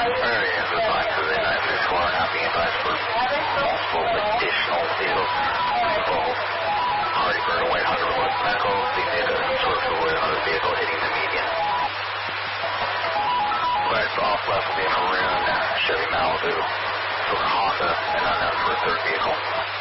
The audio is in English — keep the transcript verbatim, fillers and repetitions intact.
Area is assigned to the nine six four and being advised for multiple additional vehicles involved. Hardy Bird and White Hunter with medical. Please need to source avoid another vehicle hitting the median. Right off left will be a Maroon Chevy Malibu, for a Honda, and unknown for a third vehicle.